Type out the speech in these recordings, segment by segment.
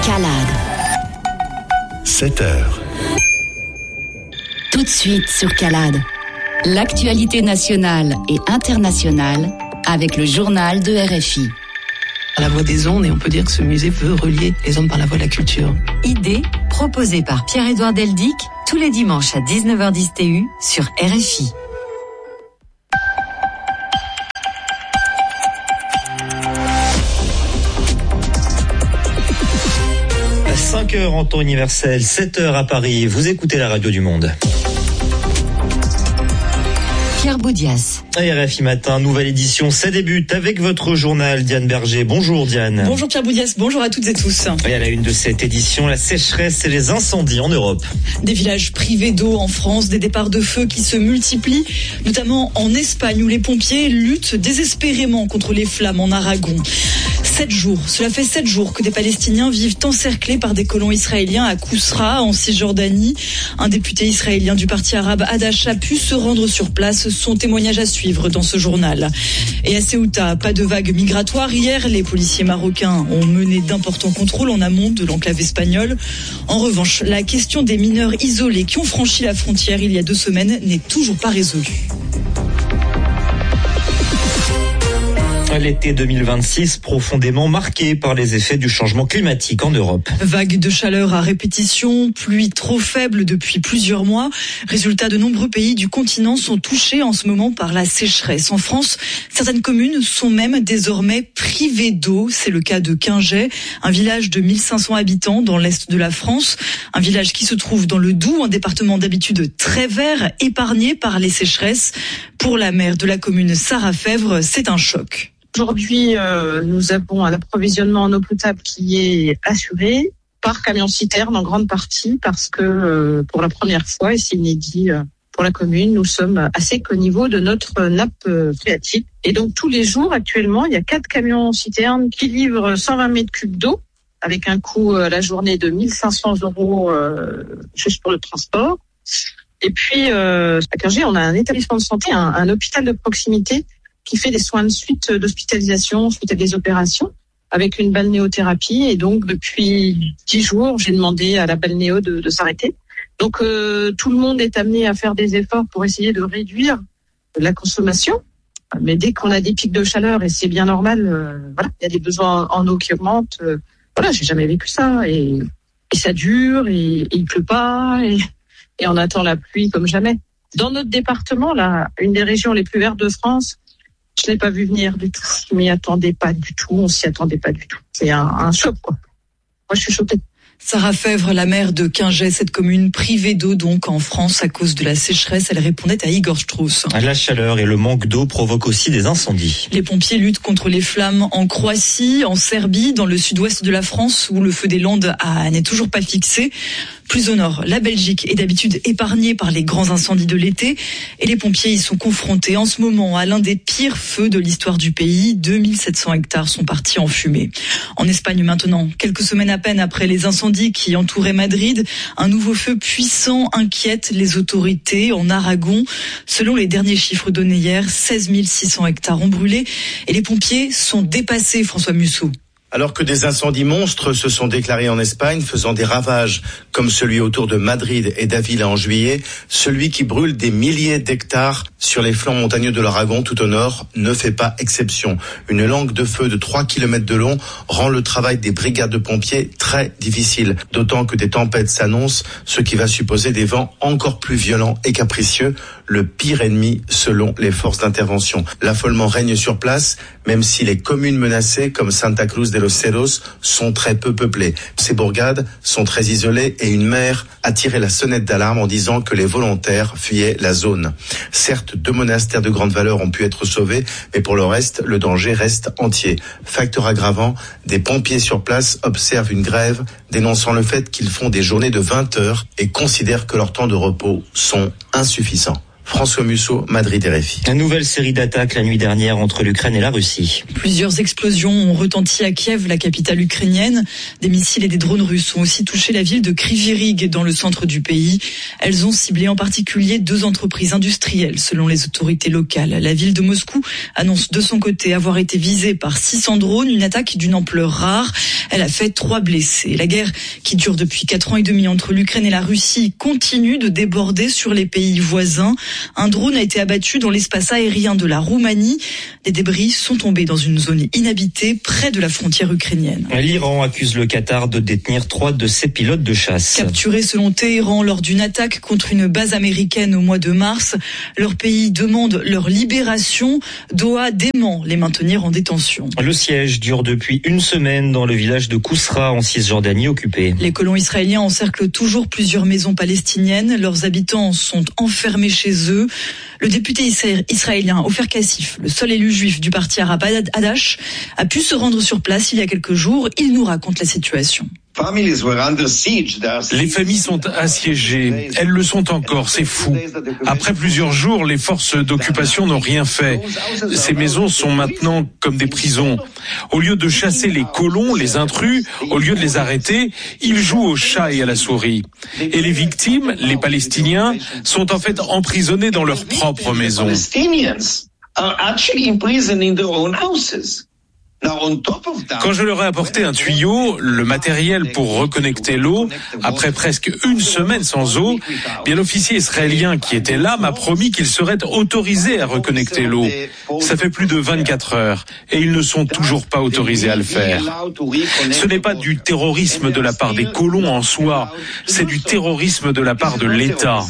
Calade. 7 heures. Tout de suite sur Calade. L'actualité nationale et internationale avec le journal de RFI. La voix des ondes, et on peut dire que ce musée veut relier les hommes par la voix de la culture. Idée proposée par Pierre-Édouard Deldic tous les dimanches à 19h10 TU sur RFI. À 5h en temps universel, 7h à Paris, vous écoutez la radio du monde. Pierre Boudias. RFI Matin, nouvelle édition, ça débute avec votre journal, Diane Berger. Bonjour Diane. Bonjour Pierre Boudias, bonjour à toutes et tous. Et à la une de cette édition, la sécheresse et les incendies en Europe. Des villages privés d'eau en France, des départs de feu qui se multiplient, notamment en Espagne où les pompiers luttent désespérément contre les flammes en Aragon. Cela fait 7 jours que des Palestiniens vivent encerclés par des colons israéliens à Kousra, en Cisjordanie. Un député israélien du parti arabe Hadash a pu se rendre sur place. Son témoignage à suivre dans ce journal. Et à Ceuta, pas de vague migratoire. Hier, les policiers marocains ont mené d'importants contrôles en amont de l'enclave espagnole. En revanche, la question des mineurs isolés qui ont franchi la frontière il y a 2 semaines n'est toujours pas résolue. L'été 2026 profondément marqué par les effets du changement climatique en Europe. Vagues de chaleur à répétition, pluie trop faible depuis plusieurs mois. Résultat, de nombreux pays du continent sont touchés en ce moment par la sécheresse. En France, certaines communes sont même désormais privées d'eau. C'est le cas de Quingey, un village de 1500 habitants dans l'est de la France. Un village qui se trouve dans le Doubs, un département d'habitude très vert, épargné par les sécheresses. Pour la maire de la commune, Sarah Fèvre, c'est un choc. Aujourd'hui, nous avons un approvisionnement en eau potable qui est assuré par camion-citerne en grande partie parce que pour la première fois, et c'est inédit pour la commune, nous sommes à sec au niveau de notre nappe phréatique. Et donc tous les jours, actuellement, il y a 4 camions-citernes qui livrent 120 mètres cubes d'eau avec un coût à la journée de 1500 € juste pour le transport. Et puis, à Quingey, on a un établissement de santé, un hôpital de proximité qui fait des soins de suite d'hospitalisation suite à des opérations avec une balnéothérapie. Et donc, depuis 10 jours, j'ai demandé à la balnéo de s'arrêter. Donc, tout le monde est amené à faire des efforts pour essayer de réduire la consommation. Mais dès qu'on a des pics de chaleur, et c'est bien normal, il y a des besoins en eau qui augmentent. J'ai jamais vécu ça. Et ça dure, et il pleut pas, et on attend la pluie comme jamais. Dans notre département, là, une des régions les plus vertes de France, je l'ai pas vu venir du tout. Je m'y attendais pas du tout. On s'y attendait pas du tout. C'est un choc, quoi. Moi, je suis choquée. Sarah Fèvre, la maire de Quingey, cette commune privée d'eau donc en France à cause de la sécheresse, elle répondait à Igor Strauss. La chaleur et le manque d'eau provoquent aussi des incendies. Les pompiers luttent contre les flammes en Croatie, en Serbie, dans le sud-ouest de la France où le feu des Landes n'est toujours pas fixé. Plus au nord, la Belgique est d'habitude épargnée par les grands incendies de l'été et les pompiers y sont confrontés en ce moment à l'un des pires feux de l'histoire du pays. 2700 hectares sont partis en fumée. En Espagne maintenant, quelques semaines à peine après les incendies qui entouraient Madrid, un nouveau feu puissant inquiète les autorités en Aragon. Selon les derniers chiffres donnés hier, 16 600 hectares ont brûlé et les pompiers sont dépassés, François Musso. Alors que des incendies monstres se sont déclarés en Espagne, faisant des ravages, comme celui autour de Madrid et d'Avila en juillet, celui qui brûle des milliers d'hectares sur les flancs montagneux de l'Aragon tout au nord ne fait pas exception. Une langue de feu de 3 km de long rend le travail des brigades de pompiers très difficile, d'autant que des tempêtes s'annoncent, ce qui va supposer des vents encore plus violents et capricieux, le pire ennemi selon les forces d'intervention. L'affolement règne sur place, même si les communes menacées comme Santa Cruz de los Cerros sont très peu peuplées. Ces bourgades sont très isolées et une maire a tiré la sonnette d'alarme en disant que les volontaires fuyaient la zone. Certes, 2 monastères de grande valeur ont pu être sauvés, mais pour le reste, le danger reste entier. Facteur aggravant, des pompiers sur place observent une grève, dénonçant le fait qu'ils font des journées de 20 heures et considèrent que leurs temps de repos sont insuffisants. François Musso, Madrid, RFI. Une nouvelle série d'attaques la nuit dernière entre l'Ukraine et la Russie. Plusieurs explosions ont retenti à Kiev, la capitale ukrainienne. Des missiles et des drones russes ont aussi touché la ville de Kryvyi Rih dans le centre du pays. Elles ont ciblé en particulier 2 entreprises industrielles selon les autorités locales. La ville de Moscou annonce de son côté avoir été visée par 600 drones, une attaque d'une ampleur rare. Elle a fait 3 blessés. La guerre qui dure depuis 4 ans et demi entre l'Ukraine et la Russie continue de déborder sur les pays voisins. Un drone a été abattu dans l'espace aérien de la Roumanie. Des débris sont tombés dans une zone inhabitée près de la frontière ukrainienne. L'Iran accuse le Qatar de détenir 3 de ses pilotes de chasse. Capturés selon Téhéran lors d'une attaque contre une base américaine au mois de mars, leur pays demande leur libération. Doha dément les maintenir en détention. Le siège dure depuis une semaine dans le village de Kousra en Cisjordanie occupée. Les colons israéliens encerclent toujours plusieurs maisons palestiniennes. Leurs habitants sont enfermés chez eux. Le député israélien Ofer Kassif, le seul élu juif du parti arabe Hadash, a pu se rendre sur place il y a quelques jours. Il nous raconte la situation. Les familles sont assiégées. Elles le sont encore, c'est fou. Après plusieurs jours, les forces d'occupation n'ont rien fait. Ces maisons sont maintenant comme des prisons. Au lieu de chasser les colons, les intrus, au lieu de les arrêter, ils jouent au chat et à la souris. Et les victimes, les Palestiniens, sont en fait emprisonnés dans leur propre maison. Quand je leur ai apporté un tuyau, le matériel pour reconnecter l'eau, après presque une semaine sans eau, bien l'officier israélien qui était là m'a promis qu'il serait autorisé à reconnecter l'eau. Ça fait plus de 24 heures et ils ne sont toujours pas autorisés à le faire. Ce n'est pas du terrorisme de la part des colons en soi, c'est du terrorisme de la part de l'État.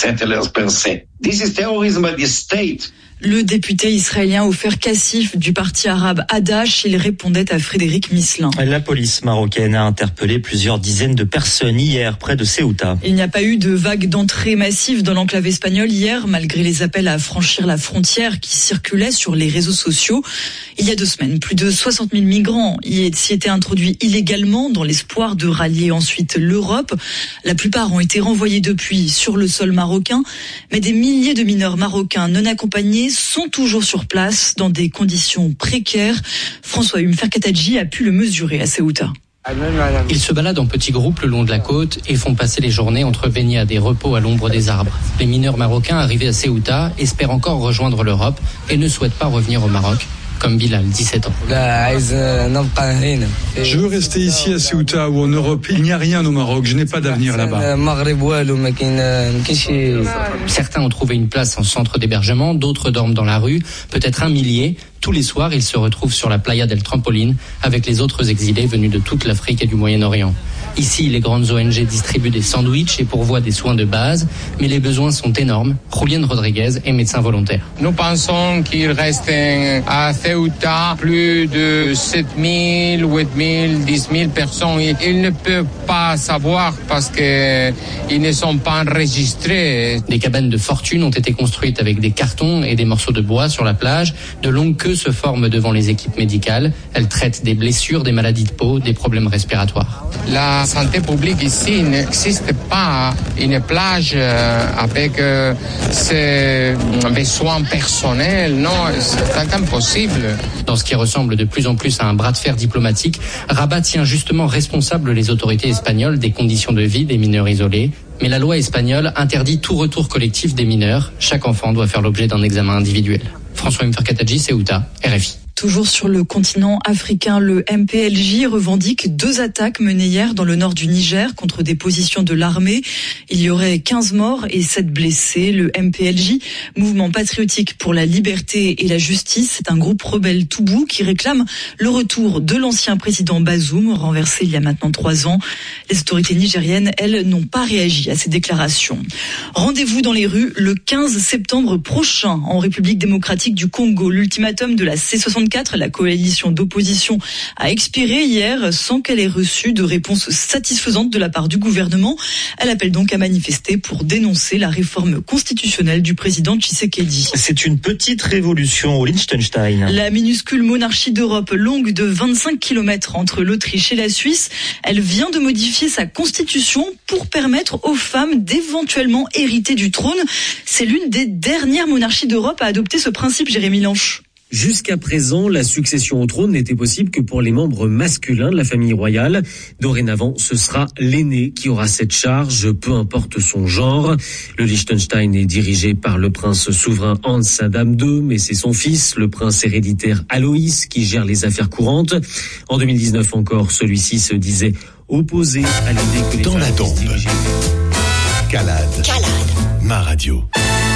Le député israélien Ofer Kassif du parti arabe Hadash, il répondait à Frédéric Misselin. La police marocaine a interpellé plusieurs dizaines de personnes hier près de Ceuta. Il n'y a pas eu de vague d'entrée massive dans l'enclave espagnole hier, malgré les appels à franchir la frontière qui circulaient sur les réseaux sociaux. Il y a 2 semaines, plus de 60 000 migrants s'y étaient introduits illégalement dans l'espoir de rallier ensuite l'Europe. La plupart ont été renvoyés depuis sur le sol marocain, mais des milliers de mineurs marocains non accompagnés sont toujours sur place dans des conditions précaires. François Ferkatadji a pu le mesurer à Ceuta. Ils se baladent en petits groupes le long de la côte et font passer les journées entre baignades et repos à l'ombre des arbres. Les mineurs marocains arrivés à Ceuta espèrent encore rejoindre l'Europe et ne souhaitent pas revenir au Maroc. Comme Bilal, 17 ans. Je veux rester ici à Ceuta ou en Europe. Il n'y a rien au Maroc. Je n'ai pas d'avenir là-bas. Certains ont trouvé une place en centre d'hébergement, d'autres dorment dans la rue, peut-être un millier. Tous les soirs, ils se retrouvent sur la Playa del Trampolin avec les autres exilés venus de toute l'Afrique et du Moyen-Orient. Ici, les grandes ONG distribuent des sandwichs et pourvoient des soins de base, mais les besoins sont énormes. Julián Rodriguez est médecin volontaire. Nous pensons qu'il reste à Ceuta plus de 7 000, 8 000, 10 000 personnes. Ils ne peuvent pas savoir parce qu'ils ne sont pas enregistrés. Des cabanes de fortune ont été construites avec des cartons et des morceaux de bois sur la plage. De longues queues se forment devant les équipes médicales. Elles traitent des blessures, des maladies de peau, des problèmes respiratoires. La santé publique ici n'existe pas. Une plage avec ses besoins personnels, non, c'est impossible. Dans ce qui ressemble de plus en plus à un bras de fer diplomatique, Rabat tient justement responsable les autorités espagnoles des conditions de vie des mineurs isolés. Mais la loi espagnole interdit tout retour collectif des mineurs. Chaque enfant doit faire l'objet d'un examen individuel. François Ferkatadji, Ceuta, RFI. Toujours sur le continent africain, le MPLJ revendique 2 attaques menées hier dans le nord du Niger contre des positions de l'armée. Il y aurait 15 morts et 7 blessés. Le MPLJ, Mouvement patriotique pour la liberté et la justice, c'est un groupe rebelle toubou qui réclame le retour de l'ancien président Bazoum, renversé il y a maintenant 3 ans. Les autorités nigériennes, elles, n'ont pas réagi à ces déclarations. Rendez-vous dans les rues le 15 septembre prochain en République démocratique du Congo. L'ultimatum de la C64 2024. La coalition d'opposition a expiré hier sans qu'elle ait reçu de réponse satisfaisante de la part du gouvernement. Elle appelle donc à manifester pour dénoncer la réforme constitutionnelle du président Tshisekedi. C'est une petite révolution au Liechtenstein. La minuscule monarchie d'Europe, longue de 25 km entre l'Autriche et la Suisse, elle vient de modifier sa constitution pour permettre aux femmes d'éventuellement hériter du trône. C'est l'une des dernières monarchies d'Europe à adopter ce principe, Jérémy Lanche. Jusqu'à présent, la succession au trône n'était possible que pour les membres masculins de la famille royale. Dorénavant, ce sera l'aîné qui aura cette charge, peu importe son genre. Le Liechtenstein est dirigé par le prince souverain Hans Adam II, mais c'est son fils, le prince héréditaire Aloïs, qui gère les affaires courantes. En 2019 encore, celui-ci se disait opposé à l'idée que les Dans la tombe. Calade. Ma radio.